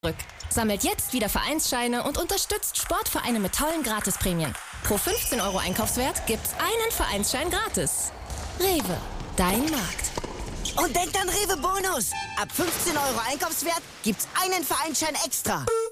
zurück. Sammelt jetzt wieder Vereinsscheine und unterstützt Sportvereine mit tollen Gratisprämien. Pro 15 € Einkaufswert gibt's einen Vereinsschein gratis. Rewe, dein Markt. Und denkt an Rewe Bonus. Ab 15 € Einkaufswert gibt's einen Vereinsschein extra.